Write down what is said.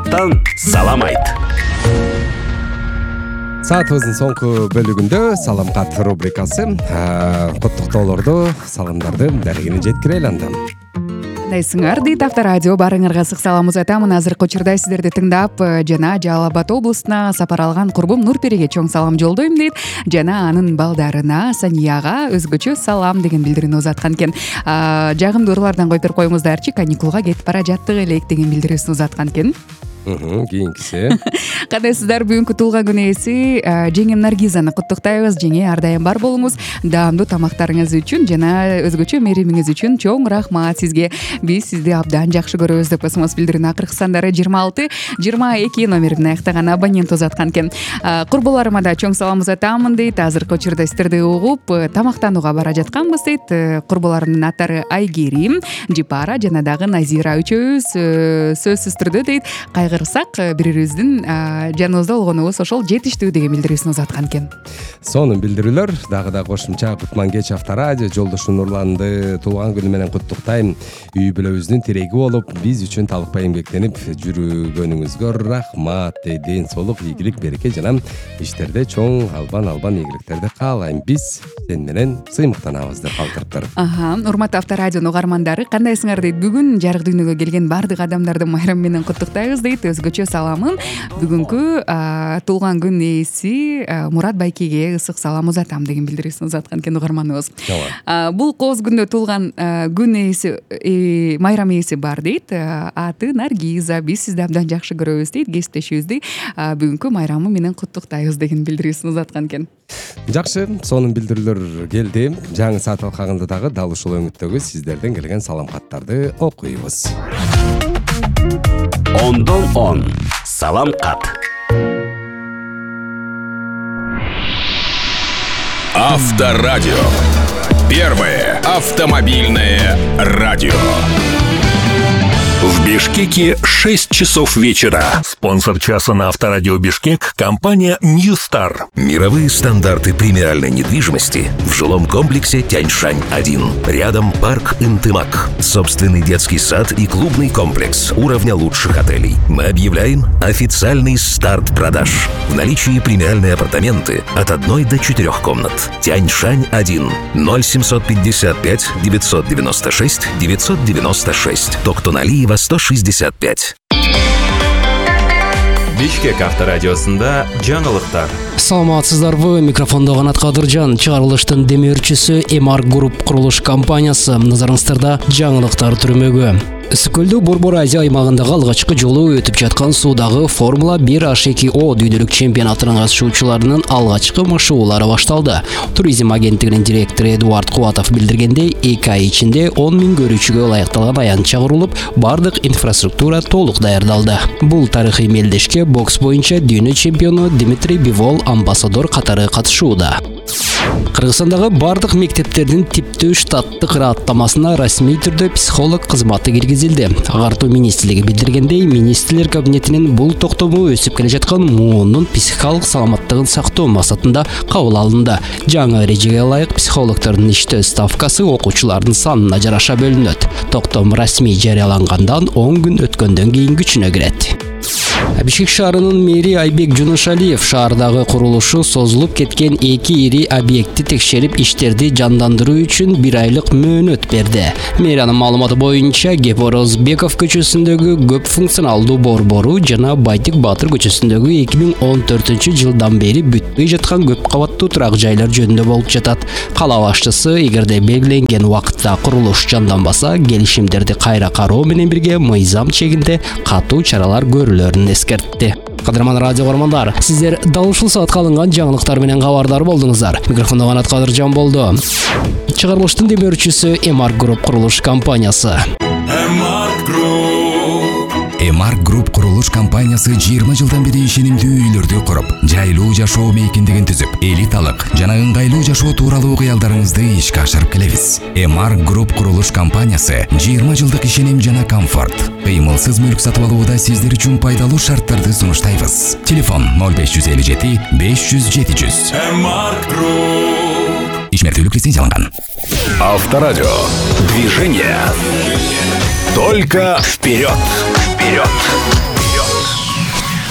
Саламаттан салам айт. Саатыбыздын соңку бөлүгүндө салам кат рубрикасы. Куттуктоолорду, саламдарды дарегине жеткирели анда. Кандайсыңар дейт Авторадио барыңарга ысык салам узатамын. Азыркы учурда сиздерди тыңдап жана Жалал Абад облусуна сапар алган курбум Нурпериге чоң салам жолдойм дейт жана анын балдарына Санияга өзгөчө салам деген билдирүүнү узаткан экен. Жагымдуу ырлардан коюп берип коюңуздарчы, каникулга кетип бара жаттык элек деген билдирүүсүн узаткан экен. Кийинкиси. Кандайсыздар? Бүгүнкү туулган күнү ээси жеңем Наргизаны куттуктайбыз. Жеңе, ар дайым бар болуңуз. Даамдуу тамактарыңыз үчүн жана өзгөчө меримиңиз үчүн чоң рахмат сизге. Биз сизди абдан жакшы көрөбүз деп смс билдирүүнү акыркы сандары 26-22 номерин аяктаган абонент узаткан экен. Курбуларыма да чоң салам узатамын дейт. Азыркы учурда сиздерди угуп тамактанууга бара жатканбыз дейт. Курбуларымдын аттары Айгерим, Жипара жана дагы Назира. Үчөөбүз сөзсүз түрдө дейт кайгырсак бири-бирибиздин жаныбызда болгонубуз ошол жетиштүү деген билдирүүсүн узаткан экен. Сонун билдирүүлөр. Дагы кошумча кутман кеч Авторадио жолдошу Нурланды туулган күнү менен куттуктайм. Үй бүлөбүздүн тиреги болуп, биз үчүн талыкпай эмгектенип жүргөнүңүзгө рахмат. Ден соолук, ийгилик, береке жана иштерде чоң албан ийгиликтерди каалайм. Биз сен менен сыймыктанабыз деп калтырыптыр. Урматтуу Авторадионун угармандары, кандайсыңар дейт? Бүгүн жарык дүйнөгө келген бардык адамдарды майрам менен куттуктайбыз дейт. Өзгөчө саламын бүгүнкү туулган күн ээси Мурат Байкеге ысык салам узатам деген билдирүүсүн узаткан экен угарманыбыз. Бул кооз күндө туулган күн ээси майрам ээси бар дейт. Аты Наргиза. Биз сизди абдан жакшы көрөбүз дейт. Кесиптешибизди бүгүнкү майрамы менен куттуктайбыз деген билдирүүсүн узаткан экен. Жакшы, сонун билдирүүлөр келди. Жаңы саат алкагында дагы дал ушул өңүттөгү сиздерден келген салам каттарды окуйбуз. 10-10 салам кат. Авторадио. Первое автомобильное радио. В Бишкеке 6 часов вечера. Спонсор часа на Авторадио Бишкек – компания New Star. Мировые стандарты премиальной недвижимости в жилом комплексе Тяньшань-1. Рядом парк Интымак. Собственный детский сад и клубный комплекс уровня лучших отелей. Мы объявляем официальный старт продаж. В наличии премиальные апартаменты от 1 до 4 комнат. Тяньшань-1. 0755 996 996. Токтоналиева 165. Бишкек авторадиосунда жаңылыктар. Саламатсыздарбы, микрофондо Канат Кадыржан. Чыгарылыштын демөөрчүсү Эмар Групп курулуш компаниясы назарыңыздарда жаңылыктар түрмөгү. Ысыкөлдө Борбор Азия аймагындагы алгачкы жолу өтүп жаткан суудагы Формула 1 H2O дүйнөлүк чемпионатынын катышуучуларынын алгачкы машыгуулары башталды. Туризм агенттигинин директору Эдуард Кубатов билдиргендей, 2 ай ичинде 10 000 көрүүчүгө ылайыкталган аянтча курулуп, бардык инфраструктура толук даярдалды. Бул тарыхый мелдешке бокс боюнча дүйнө чемпиону Дмитрий Бивол амбассадор катары катышууда. Кыргызстандагы бардык мектептердин типтөө штаттык ыраттамасына расмий түрдө психолог кызматы киргизилди. Агартуу министрлиги билдиргендей, министрлер кабинетинин бул токтому өсүп келе жаткан муунун психикалык саламаттыгын сактоо максатында кабыл алынды. Жаңы эрежеге ылайык психологдордун иштөө ставкасы окуучулардын санына жараша бөлүнөт. Токтом расмий жарыялангандан 10 күн өткөндөн кийин күчүнө кирет. Бишкек шаарынын мэри Айбек Жунушалиев шаардагы курулушу созулуп кеткен 2 ири объектти текшерип иштерди жандандыруу үчүн 1 айлык мөөнөт берди. Мэриянын маалыматы боюнча Гепорозбеков көчөсүндөгү көп функционалдуу борбору жана Байтик Батыр көчөсүндөгү 2014-жылдан бери бүтпөй жаткан көп кабаттуу турак жайлар жөнүндө болуп жатат. Кала башчысы эгерде белгиленген убакытта курулуш жанданбаса, келишимдерди кайра кароо менен бирге мыйзам чегинде катуу чаралар көрүлөрүн эскертти. Кадырман радио угармандар, сиздер дал ушул саатка алынган жаңылыктар менен кабардар болдуңуздар. Микрофондо Канат Кадыржан болду. Чыгарылыштын демөөрчүсү Эмар Групп курулуш компаниясы. Эмар Групп курулуш компаниясы 20 жылдан бери ишенимдүү үйлөрдү куруп, жайлуу жашоо мейкиндигин түзүп, элиталык жана ыңгайлуу жашоо тууралуу кыялдарыңызды ишке ашырып келебиз. Эмар Групп курулуш компаниясы 20 жылдык ишеним жана комфорт. Кыймылсыз мүлк сатып алууда сиздер үчүн пайдалуу шарттарды сунуштайбыз. Телефон 0557 500 700. Эмар Групп. Ишмердүүлүк лицензияланган. Авторадио. Движение. Только вперед! Вперед!